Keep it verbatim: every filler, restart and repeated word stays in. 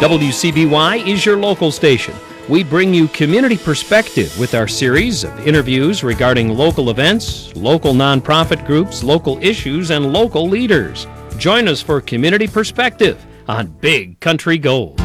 W C B Y is your local station. We bring you Community Perspective with our series of interviews regarding local events, local nonprofit groups, local issues, and local leaders. Join us for Community Perspective on Big Country Gold.